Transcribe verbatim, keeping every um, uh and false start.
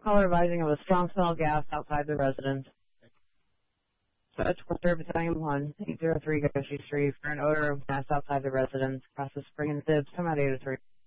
Caller advising of a strong smell of gas outside the residence. At Twister Battalion one, eight oh three Goshi Street for an odor of gas outside the residence. Across the spring and Zips, come out eight oh three.